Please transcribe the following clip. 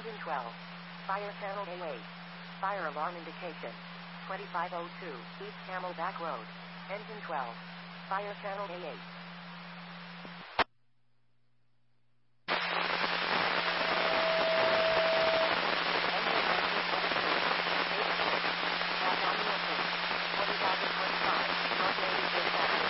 Engine 12. Fire channel A8. Fire alarm indication. 2502, East Camelback Road. Engine 12. Fire channel A8.